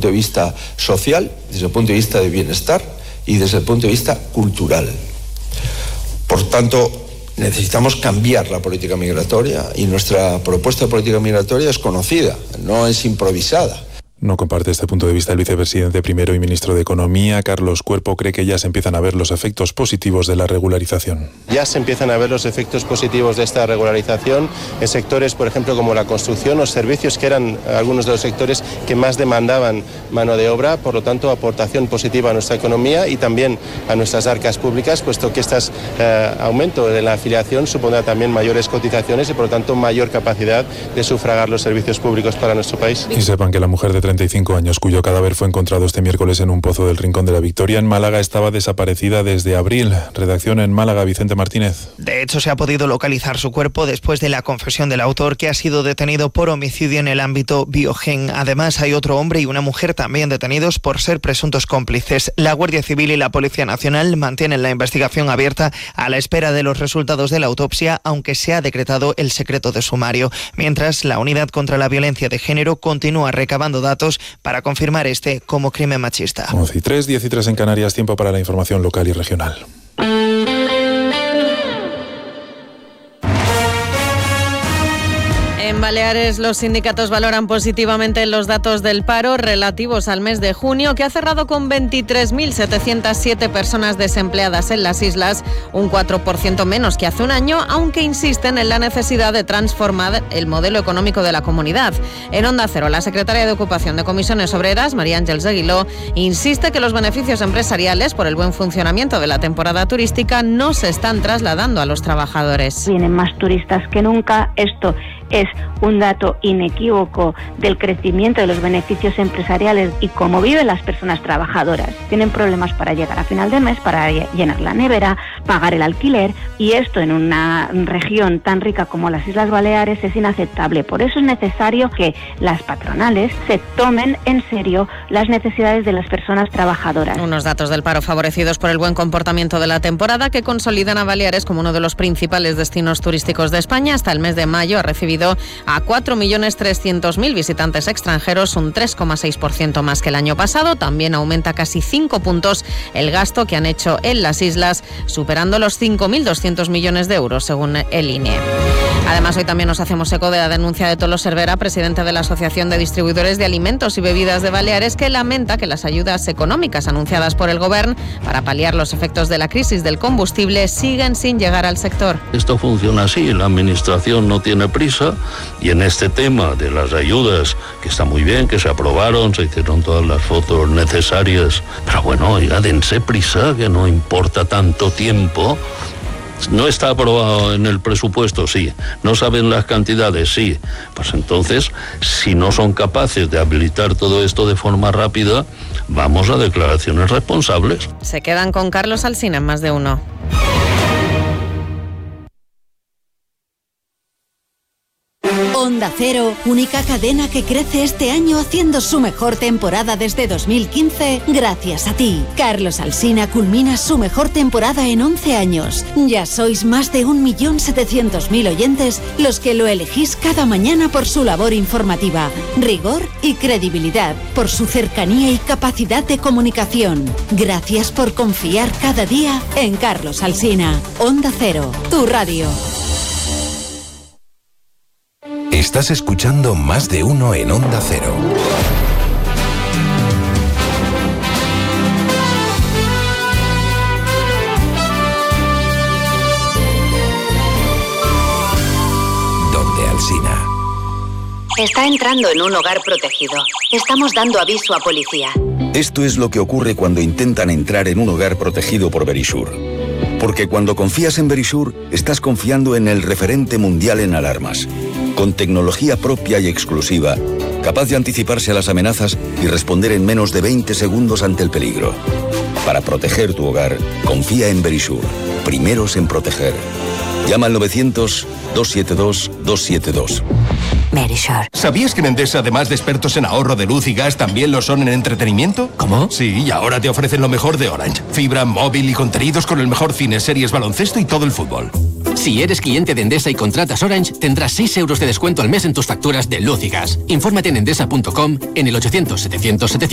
punto de vista social, desde el punto de vista de bienestar y desde el punto de vista cultural. Por tanto, necesitamos cambiar la política migratoria y nuestra propuesta de política migratoria es conocida, no es improvisada. No comparte este punto de vista el vicepresidente primero y ministro de Economía. Carlos Cuerpo cree que ya se empiezan a ver los efectos positivos de la regularización. Ya se empiezan a ver los efectos positivos de esta regularización en sectores, por ejemplo, como la construcción o servicios, que eran algunos de los sectores que más demandaban mano de obra. Por lo tanto, aportación positiva a nuestra economía y también a nuestras arcas públicas, puesto que este aumento de la afiliación supondrá también mayores cotizaciones y, por lo tanto, mayor capacidad de sufragar los servicios públicos para nuestro país. Y sepan que la mujer de 35 años, cuyo cadáver fue encontrado este miércoles en un pozo del Rincón de la Victoria, en Málaga, estaba desaparecida desde abril. Redacción en Málaga, Vicente Martínez. De hecho, se ha podido localizar su cuerpo después de la confesión del autor, que ha sido detenido por homicidio en el ámbito Biogen. Además, hay otro hombre y una mujer también detenidos por ser presuntos cómplices. La Guardia Civil y la Policía Nacional mantienen la investigación abierta a la espera de los resultados de la autopsia, aunque se ha decretado el secreto de sumario. Mientras, la Unidad contra la Violencia de Género continúa recabando datos para confirmar este como crimen machista. 11:13 en Canarias, tiempo para la información local y regional. En Baleares, los sindicatos valoran positivamente los datos del paro relativos al mes de junio, que ha cerrado con 23.707 personas desempleadas en las islas, un 4% menos que hace un año, aunque insisten en la necesidad de transformar el modelo económico de la comunidad. En Onda Cero, la secretaria de Ocupación de Comisiones Obreras, María Ángeles Aguiló, insiste que los beneficios empresariales por el buen funcionamiento de la temporada turística no se están trasladando a los trabajadores. Vienen más turistas que nunca. Esto es un dato inequívoco del crecimiento de los beneficios empresariales y cómo viven las personas trabajadoras. Tienen problemas para llegar a final de mes, para llenar la nevera, pagar el alquiler, y esto en una región tan rica como las Islas Baleares es inaceptable. Por eso es necesario que las patronales se tomen en serio las necesidades de las personas trabajadoras. Unos datos del paro favorecidos por el buen comportamiento de la temporada, que consolidan a Baleares como uno de los principales destinos turísticos de España. Hasta el mes de mayo ha recibido a 4.300.000 visitantes extranjeros, un 3,6% más que el año pasado. También aumenta casi 5 puntos el gasto que han hecho en las islas, superando los 5.200 millones de euros, según el INE. Además, hoy también nos hacemos eco de la denuncia de Tolo Cervera, presidente de la Asociación de Distribuidores de Alimentos y Bebidas de Baleares, que lamenta que las ayudas económicas anunciadas por el Gobierno para paliar los efectos de la crisis del combustible siguen sin llegar al sector. Esto funciona así, la administración no tiene prisa, y en este tema de las ayudas, que está muy bien, que se aprobaron, se hicieron todas las fotos necesarias, pero bueno, oiga, dense prisa, que no importa tanto tiempo. ¿No está aprobado en el presupuesto? Sí. ¿No saben las cantidades? Sí. Pues entonces, si no son capaces de habilitar todo esto de forma rápida, vamos a declaraciones responsables. Se quedan con Carlos Alsina en Más de Uno. Onda Cero, única cadena que crece este año haciendo su mejor temporada desde 2015 gracias a ti. Carlos Alsina culmina su mejor temporada en 11 años. Ya sois más de 1.700.000 oyentes los que lo elegís cada mañana por su labor informativa, rigor y credibilidad, por su cercanía y capacidad de comunicación. Gracias por confiar cada día en Carlos Alsina. Onda Cero, tu radio. Estás escuchando Más de Uno en Onda Cero. Donde Alsina. Está entrando en un hogar protegido. Estamos dando aviso a policía. Esto es lo que ocurre cuando intentan entrar en un hogar protegido por Verisur. Porque cuando confías en Verisur, estás confiando en el referente mundial en alarmas. Con tecnología propia y exclusiva, capaz de anticiparse a las amenazas y responder en menos de 20 segundos ante el peligro. Para proteger tu hogar, confía en Verisur. Primeros en proteger. Llama al 900-272-272. Verisur. ¿Sabías que en Endesa, además de expertos en ahorro de luz y gas, también lo son en entretenimiento? ¿Cómo? Sí, y ahora te ofrecen lo mejor de Orange. Fibra, móvil y contenidos con el mejor cine, series, baloncesto y todo el fútbol. Si eres cliente de Endesa y contratas Orange, tendrás 6 euros de descuento al mes en tus facturas de luz y gas. Infórmate en endesa.com, en el 800 700 700